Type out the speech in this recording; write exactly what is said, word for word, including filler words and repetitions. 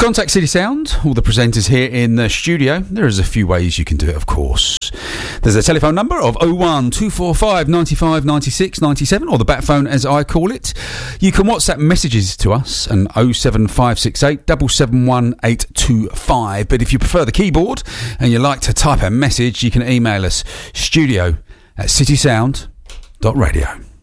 contact City Sound, all the presenters here in the studio. There is a few ways you can do it, of course. There's a telephone number of oh one two four five nine five nine six nine seven, or the bat phone as I call it. You can WhatsApp messages to us and oh seven five six eight seven seven one eight two five. But if you prefer the keyboard and you like to type a message, you can email us studio at citysound dot radio.